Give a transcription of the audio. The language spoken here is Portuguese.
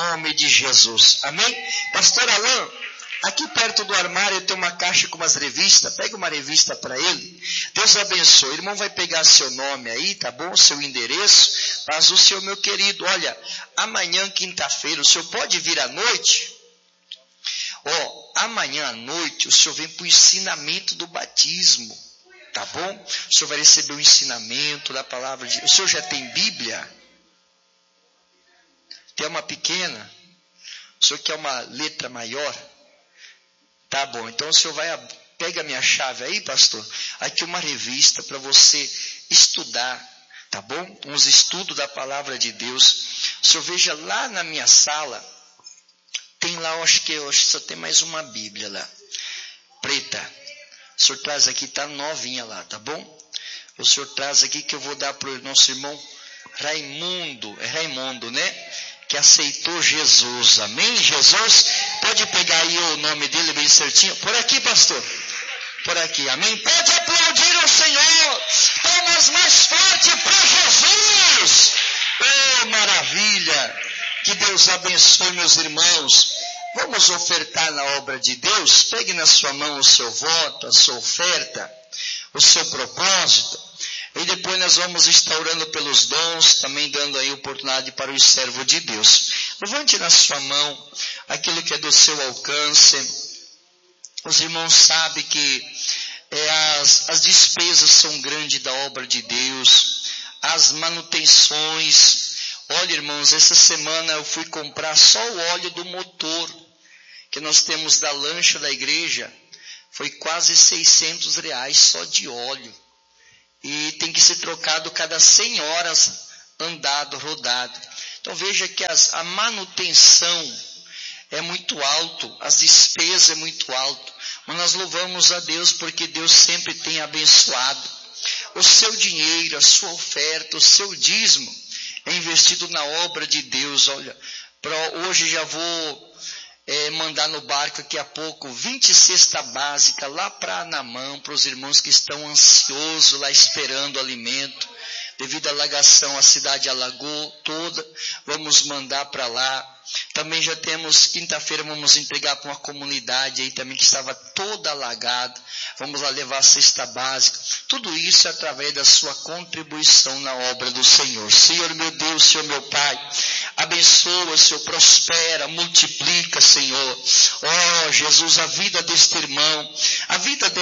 nome de Jesus. Amém? Pastor Alain, aqui perto do armário tem uma caixa com umas revistas. Pega uma revista para ele. Deus abençoe. O irmão vai pegar seu nome aí, tá bom? Seu endereço. Paz do Senhor, meu querido. Olha, amanhã, quinta-feira, o senhor pode vir à noite? Amanhã à noite, o senhor vem para o ensinamento do batismo. Tá bom? O senhor vai receber o ensinamento da palavra de Deus. O senhor já tem Bíblia? Tem uma pequena? O senhor quer uma letra maior? Tá bom, então o senhor pega a minha chave aí, pastor. Aqui uma revista para você estudar, tá bom? Uns estudos da palavra de Deus. O senhor veja lá na minha sala, tem lá, eu acho que só tem mais uma Bíblia lá, preta. O senhor traz aqui, está novinha lá, tá bom? O senhor traz aqui que eu vou dar para o nosso irmão Raimundo, é Raimundo, né? Que aceitou Jesus, amém? Jesus, pode pegar aí o nome dele bem certinho. Por aqui, pastor. Por aqui, amém? Pode aplaudir o Senhor. Palmas mais forte para Jesus. Oh, maravilha. Que Deus abençoe, meus irmãos. Vamos ofertar na obra de Deus. Pegue na sua mão o seu voto, a sua oferta, o seu propósito. E depois nós vamos estar orando pelos dons, também dando aí oportunidade para o servo de Deus. Levante na sua mão aquilo que é do seu alcance. Os irmãos sabem que as despesas são grandes da obra de Deus, as manutenções. Olha, irmãos, essa semana eu fui comprar só o óleo do motor que nós temos da lancha da igreja. Foi quase R$600 só de óleo. E tem que ser trocado cada 100 horas andado, rodado. Então veja que a manutenção é muito alto, as despesas é muito alto. Mas nós louvamos a Deus porque Deus sempre tem abençoado. O seu dinheiro, a sua oferta, o seu dízimo é investido na obra de Deus. Olha, hoje já vou mandar no barco daqui a pouco 20 cesta básica lá para Anamã, para os irmãos que estão ansiosos lá esperando alimento. Devido à alagação, a cidade alagou toda, vamos mandar para lá. Também já temos, quinta-feira, vamos entregar para uma comunidade aí também que estava toda alagada. Vamos lá levar a cesta básica. Tudo isso é através da sua contribuição na obra do Senhor. Senhor meu Deus, Senhor meu Pai, abençoa, Senhor, prospera, multiplica, Senhor. Oh, Jesus, a vida deste irmão, a vida